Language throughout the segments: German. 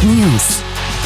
News.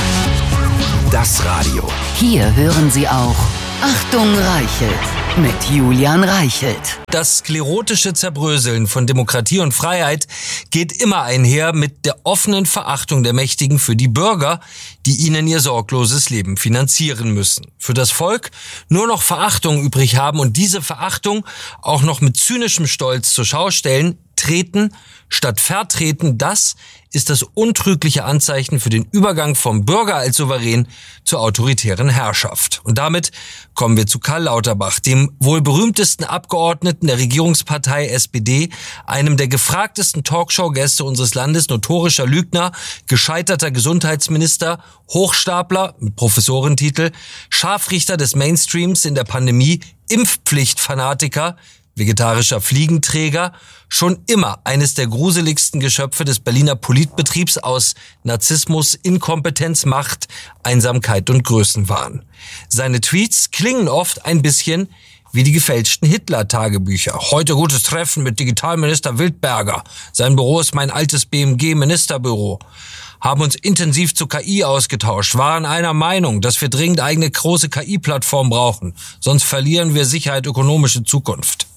Das Radio. Hier hören Sie auch Achtung Reichelt mit Julian Reichelt. Das sklerotische Zerbröseln von Demokratie und Freiheit geht immer einher mit der offenen Verachtung der Mächtigen für die Bürger, die ihnen ihr sorgloses Leben finanzieren müssen. Für das Volk nur noch Verachtung übrig haben und diese Verachtung auch noch mit zynischem Stolz zur Schau stellen, treten statt vertreten, das ist das untrügliche Anzeichen für den Übergang vom Bürger als Souverän zur autoritären Herrschaft. Und damit kommen wir zu Karl Lauterbach, dem wohl berühmtesten Abgeordneten der Regierungspartei SPD, einem der gefragtesten Talkshow-Gäste unseres Landes, notorischer Lügner, gescheiterter Gesundheitsminister, Hochstapler mit Professorentitel, Scharfrichter des Mainstreams in der Pandemie, Impfpflichtfanatiker, vegetarischer Fliegenträger, schon immer eines der gruseligsten Geschöpfe des Berliner Politbetriebs aus Narzissmus, Inkompetenz, Macht, Einsamkeit und Größenwahn. Seine Tweets klingen oft ein bisschen wie die gefälschten Hitler-Tagebücher. Heute gutes Treffen mit Digitalminister Wildberger. Sein Büro ist mein altes BMG-Ministerbüro. Haben uns intensiv zu KI ausgetauscht, waren einer Meinung, dass wir dringend eigene große KI-Plattform brauchen. Sonst verlieren wir Sicherheit, ökonomische Zukunft.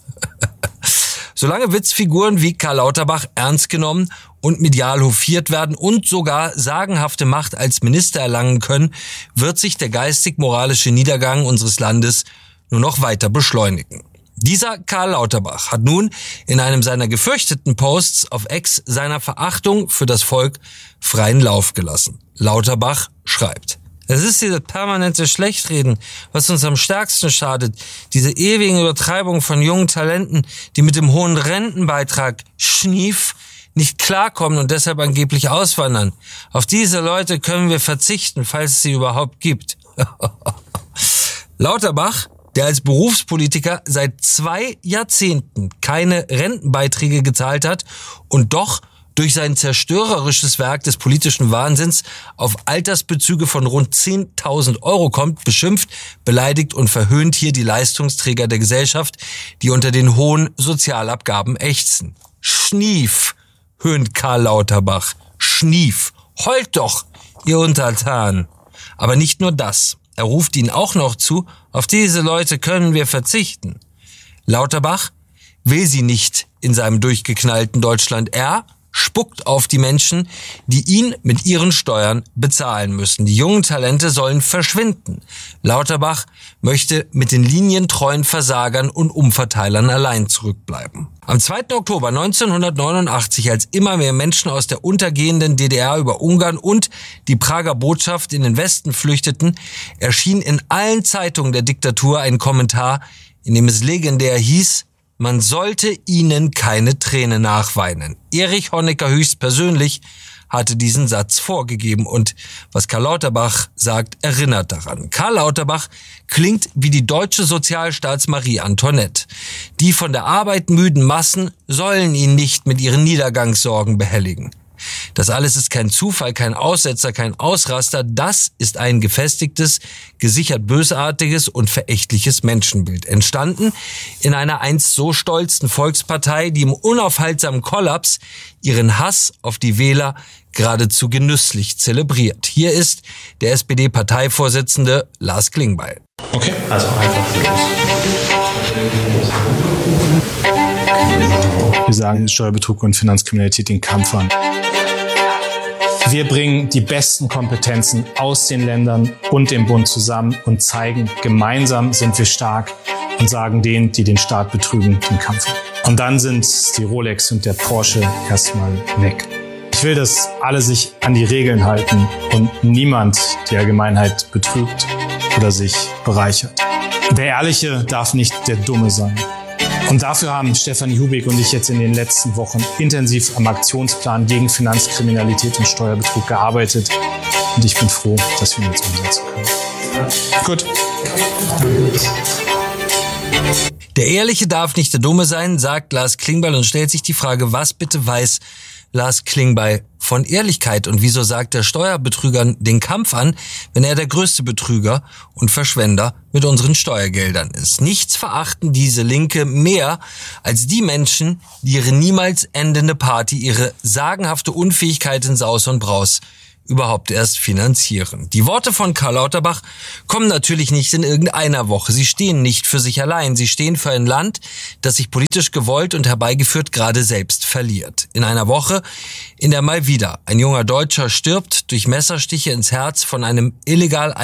Solange Witzfiguren wie Karl Lauterbach ernst genommen und medial hofiert werden und sogar sagenhafte Macht als Minister erlangen können, wird sich der geistig-moralische Niedergang unseres Landes nur noch weiter beschleunigen. Dieser Karl Lauterbach hat nun in einem seiner gefürchteten Posts auf X seiner Verachtung für das Volk freien Lauf gelassen. Lauterbach schreibt: Es ist dieses permanente Schlechtreden, was uns am stärksten schadet. Diese ewigen Übertreibungen von jungen Talenten, die mit dem hohen Rentenbeitrag Schnief nicht klarkommen und deshalb angeblich auswandern. Auf diese Leute können wir verzichten, falls es sie überhaupt gibt. Lauterbach, der als Berufspolitiker seit 2 Jahrzehnten keine Rentenbeiträge gezahlt hat und doch durch sein zerstörerisches Werk des politischen Wahnsinns auf Altersbezüge von rund 10.000 Euro kommt, beschimpft, beleidigt und verhöhnt hier die Leistungsträger der Gesellschaft, die unter den hohen Sozialabgaben ächzen. Schnief, höhnt Karl Lauterbach. Schnief, heult doch, ihr Untertan. Aber nicht nur das. Er ruft ihnen auch noch zu, auf diese Leute können wir verzichten. Lauterbach will sie nicht in seinem durchgeknallten Deutschland. Er spuckt auf die Menschen, die ihn mit ihren Steuern bezahlen müssen. Die jungen Talente sollen verschwinden. Lauterbach möchte mit den linientreuen Versagern und Umverteilern allein zurückbleiben. Am 2. Oktober 1989, als immer mehr Menschen aus der untergehenden DDR über Ungarn und die Prager Botschaft in den Westen flüchteten, erschien in allen Zeitungen der Diktatur ein Kommentar, in dem es legendär hieß: Man sollte ihnen keine Träne nachweinen. Erich Honecker höchstpersönlich hatte diesen Satz vorgegeben und was Karl Lauterbach sagt, erinnert daran. Karl Lauterbach klingt wie die deutsche Sozialstaats-Marie Antoinette. Die von der Arbeit müden Massen sollen ihn nicht mit ihren Niedergangssorgen behelligen. Das alles ist kein Zufall, kein Aussetzer, kein Ausraster. Das ist ein gefestigtes, gesichert bösartiges und verächtliches Menschenbild. Entstanden in einer einst so stolzen Volkspartei, die im unaufhaltsamen Kollaps ihren Hass auf die Wähler geradezu genüsslich zelebriert. Hier ist der SPD-Parteivorsitzende Lars Klingbeil. Okay, also einfach. Wir sagen Steuerbetrug und Finanzkriminalität den Kampf an. Wir bringen die besten Kompetenzen aus den Ländern und dem Bund zusammen und zeigen, gemeinsam sind wir stark und sagen denen, die den Staat betrügen, den Kampf an. Und dann sind die Rolex und der Porsche erstmal weg. Ich will, dass alle sich an die Regeln halten und niemand die Allgemeinheit betrügt oder sich bereichert. Der Ehrliche darf nicht der Dumme sein. Und dafür haben Stefanie Hubig und ich jetzt in den letzten Wochen intensiv am Aktionsplan gegen Finanzkriminalität und Steuerbetrug gearbeitet. Und ich bin froh, dass wir ihn jetzt umsetzen können. Gut. Der Ehrliche darf nicht der Dumme sein, sagt Lars Klingbeil und stellt sich die Frage, was bitte weiß Lars Klingbeil von Ehrlichkeit und wieso sagt er Steuerbetrügern den Kampf an, wenn er der größte Betrüger und Verschwender mit unseren Steuergeldern ist. Nichts verachten diese Linke mehr als die Menschen, die ihre niemals endende Party, ihre sagenhafte Unfähigkeit in Saus und Braus überhaupt erst finanzieren. Die Worte von Karl Lauterbach kommen natürlich nicht in irgendeiner Woche. Sie stehen nicht für sich allein. Sie stehen für ein Land, das sich politisch gewollt und herbeigeführt gerade selbst verliert. In einer Woche, in der mal wieder ein junger Deutscher stirbt durch Messerstiche ins Herz von einem illegal